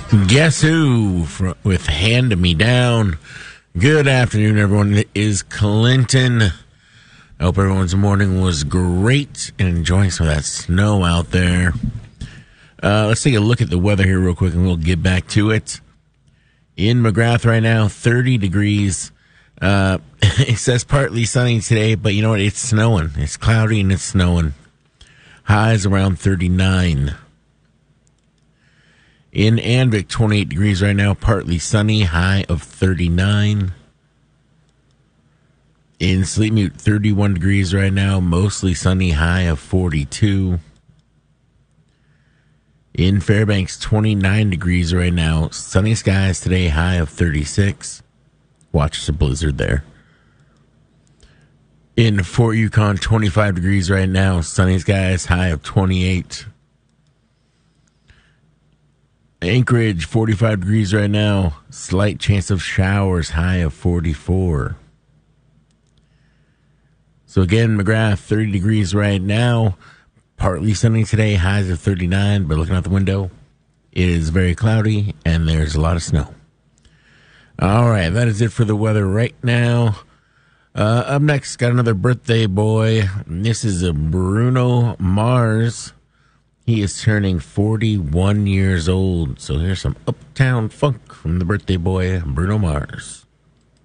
Guess who with Hand Me Down. Good afternoon, everyone. It is Clinton. I hope everyone's morning was great and enjoying some of that snow out there. Let's take a look at the weather here real quick and we'll get back to it. In McGrath right now, 30 degrees. It says partly sunny today, but you know what? It's snowing. It's cloudy and it's snowing. Highs around 39. In Anvik, 28 degrees right now, partly sunny, high of 39. In Sleepmute, 31 degrees right now, mostly sunny, high of 42. In Fairbanks, 29 degrees right now, sunny skies today, high of 36. Watch the blizzard there. In Fort Yukon, 25 degrees right now, sunny skies, high of 28. Anchorage, 45 degrees right now. Slight chance of showers, high of 44. So again, McGrath, 30 degrees right now. Partly sunny today, highs of 39. But looking out the window, it is very cloudy and there's a lot of snow. All right, that is it for the weather right now. Up next, got another birthday boy. This is Bruno Mars. He is turning 41 years old. So here's some Uptown Funk from the birthday boy, Bruno Mars.